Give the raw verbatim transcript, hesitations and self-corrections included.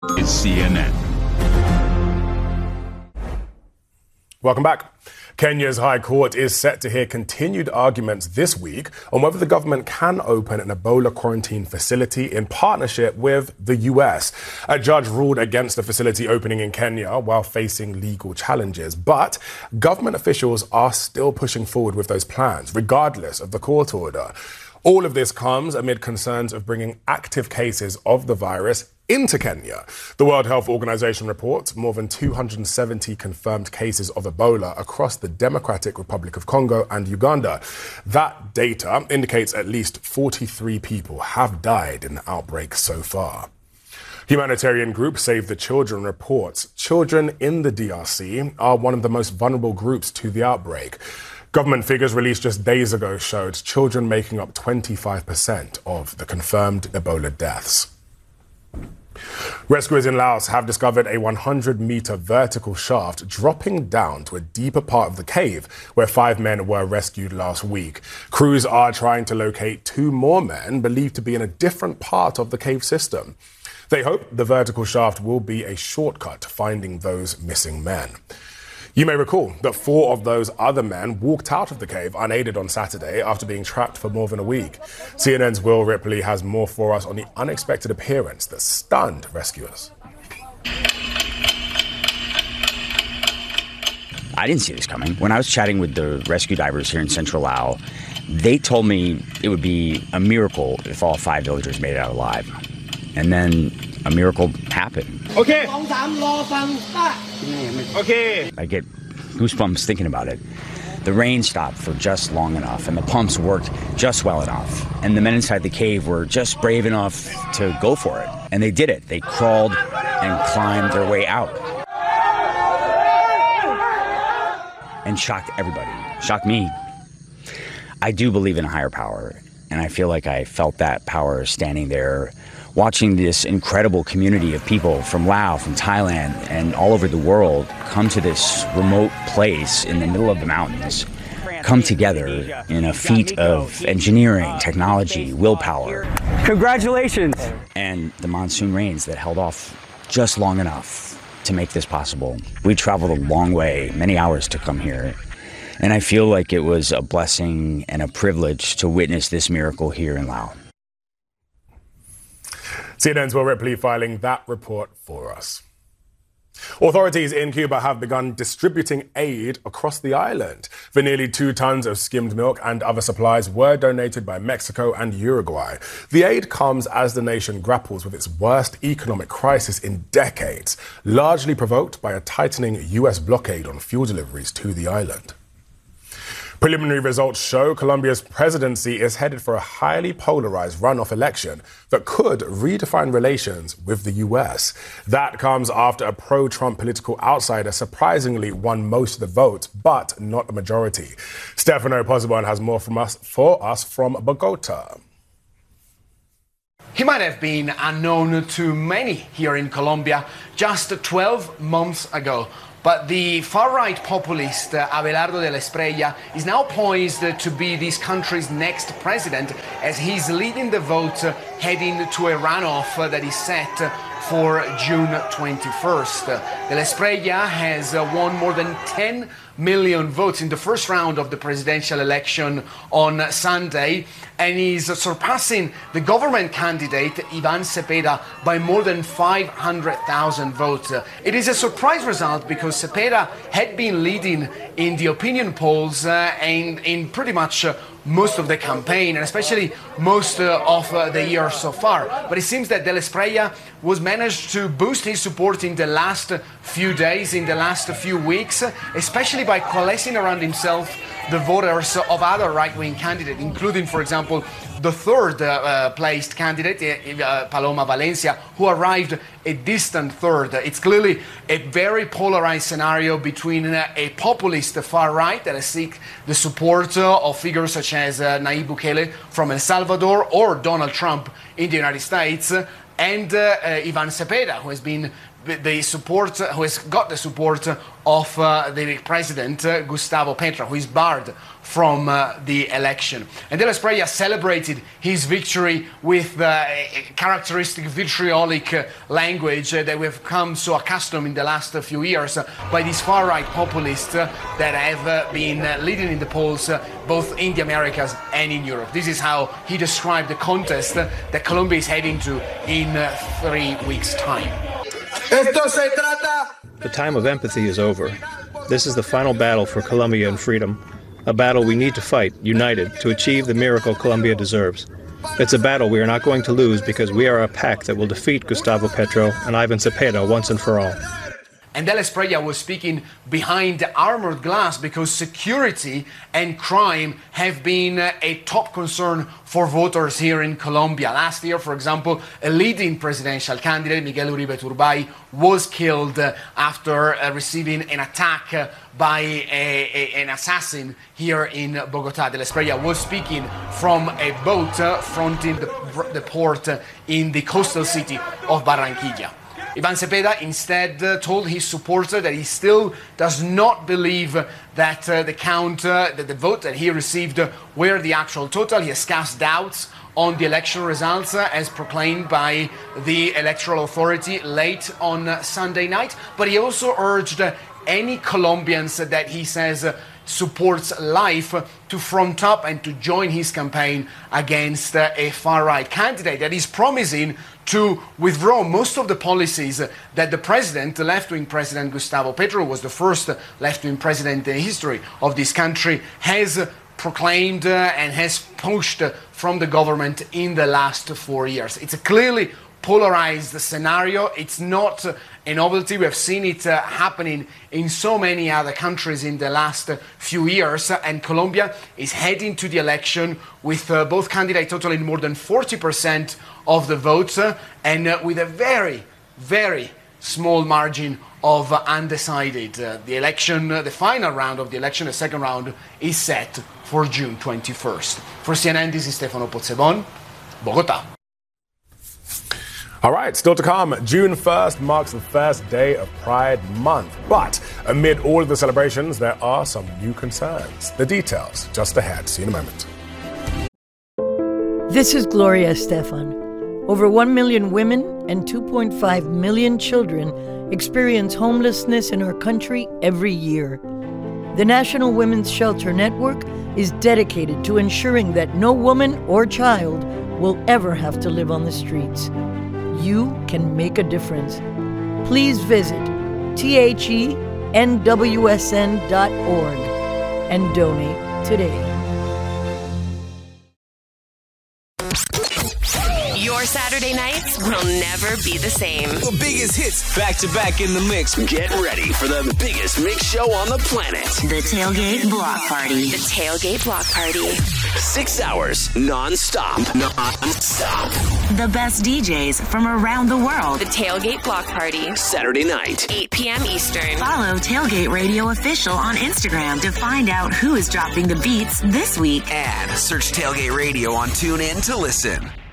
is C N N. Welcome back. Kenya's High Court is set to hear continued arguments this week on whether the government can open an Ebola quarantine facility in partnership with the U S. A judge ruled against the facility opening in Kenya while facing legal challenges. But government officials are still pushing forward with those plans, regardless of the court order. All of this comes amid concerns of bringing active cases of the virus into Kenya. The World Health Organization reports more than two hundred seventy confirmed cases of Ebola across the Democratic Republic of Congo and Uganda. That data indicates at least forty-three people have died in the outbreak so far. Humanitarian group Save the Children reports children in the D R C are one of the most vulnerable groups to the outbreak. Government figures released just days ago showed children making up twenty-five percent of the confirmed Ebola deaths. Rescuers in Laos have discovered a one hundred meter vertical shaft dropping down to a deeper part of the cave where five men were rescued last week. Crews are trying to locate two more men believed to be in a different part of the cave system. They hope the vertical shaft will be a shortcut to finding those missing men. You may recall that four of those other men walked out of the cave unaided on Saturday after being trapped for more than a week. C N N's Will Ripley has more for us on the unexpected appearance that stunned rescuers. I didn't see this coming. When I was chatting with the rescue divers here in Central Laos, they told me it would be a miracle if all five villagers made it out alive. And then a miracle happened. Okay. Okay. I get goosebumps thinking about it. The rain stopped for just long enough, and the pumps worked just well enough. And the men inside the cave were just brave enough to go for it. And they did it. They crawled and climbed their way out. And shocked everybody. Shocked me. I do believe in a higher power, and I feel like I felt that power standing there watching this incredible community of people from Laos, from Thailand, and all over the world come to this remote place in the middle of the mountains, come together in a feat of engineering, technology, willpower. Congratulations! And the monsoon rains that held off just long enough to make this possible. We traveled a long way, many hours to come here. And I feel like it was a blessing and a privilege to witness this miracle here in Laos. C N N's Will Ripley filing that report for us. Authorities in Cuba have begun distributing aid across the island. The nearly two tons of skimmed milk and other supplies were donated by Mexico and Uruguay. The aid comes as the nation grapples with its worst economic crisis in decades, largely provoked by a tightening U S blockade on fuel deliveries to the island. Preliminary results show Colombia's presidency is headed for a highly polarized runoff election that could redefine relations with the U S. That comes after a pro-Trump political outsider surprisingly won most of the votes, but not a majority. Stefano Pozzebon has more from us, for us from Bogota. He might have been unknown to many here in Colombia just twelve months ago. But the far-right populist uh, Abelardo de la Espriella is now poised uh, to be this country's next president as he's leading the vote uh, heading to a runoff uh, that is set uh, for June twenty-first. Uh, de la Espriella has uh, won more than ten million votes in the first round of the presidential election on Sunday, and is surpassing the government candidate Ivan Cepeda by more than five hundred thousand votes. It is a surprise result because Cepeda had been leading in the opinion polls uh, and in pretty much uh, most of the campaign, and especially most uh, of uh, the year so far. But it seems that de la Espriella was managed to boost his support in the last few days, in the last few weeks, especially by coalescing around himself the voters of other right-wing candidates, including, for example, the third uh, uh, placed candidate, uh, Paloma Valencia, who arrived a distant third. It's clearly a very polarized scenario between uh, a populist far-right that seeks the support uh, of figures such as uh, Nayib Bukele from El Salvador or Donald Trump in the United States, and uh, uh, Ivan Cepeda, who has been the support, who has got the support of uh, the president, uh, Gustavo Petro, who is barred from uh, the election. And De La Espriella celebrated his victory with uh, a characteristic vitriolic uh, language uh, that we've come so accustomed in the last uh, few years uh, by these far-right populists uh, that have uh, been uh, leading in the polls uh, both in the Americas and in Europe. This is how he described the contest uh, that Colombia is heading to in uh, three weeks' time. The time of empathy is over. This is the final battle for Colombia and freedom. A battle we need to fight, united, to achieve the miracle Colombia deserves. It's a battle we are not going to lose because we are a pack that will defeat Gustavo Petro and Ivan Cepeda once and for all. And De La Espriella was speaking behind armored glass because security and crime have been a top concern for voters here in Colombia. Last year, for example, a leading presidential candidate, Miguel Uribe Turbay, was killed after receiving an attack by a, a, an assassin here in Bogotá. De La Espriella was speaking from a boat fronting the, the port in the coastal city of Barranquilla. Ivan Cepeda instead uh, told his supporter that he still does not believe that uh, the count, uh, that the vote that he received uh, were the actual total. He has cast doubts on the election results uh, as proclaimed by the Electoral Authority late on uh, Sunday night. But he also urged uh, any Colombians that he says uh, supports life uh, to front up and to join his campaign against uh, a far-right candidate that is promising to withdraw most of the policies that the president, the left-wing president Gustavo Petro, was the first left-wing president in the history of this country, has proclaimed uh, and has pushed from the government in the last four years. It's a clearly polarized scenario. It's not a novelty. We have seen it uh, happening in so many other countries in the last uh, few years. And Colombia is heading to the election with uh, both candidates totaling more than forty percent of the votes uh, and uh, with a very, very small margin of uh, undecided. Uh, the election, uh, the final round of the election, the second round, is set for June twenty-first. For C N N, this is Stefano Pozzebon, Bogotá. All right, still to come, June first marks the first day of Pride Month. But amid all of the celebrations, there are some new concerns. The details just ahead. See you in a moment. This is Gloria Estefan. Over one million women and two point five million children experience homelessness in our country every year. The National Women's Shelter Network is dedicated to ensuring that no woman or child will ever have to live on the streets. You can make a difference. Please visit T H E N W S N dot org and donate today. Your Saturday nights will never be the same. The biggest hits back to back in the mix. Get ready for the biggest mix show on the planet. The Tailgate Block Party. The Tailgate Block Party. Six hours non-stop. Non-stop. The best D Js from around the world. The Tailgate Block Party. Saturday night. eight p.m. Eastern. Follow Tailgate Radio Official on Instagram to find out who is dropping the beats this week. And search Tailgate Radio on TuneIn to listen.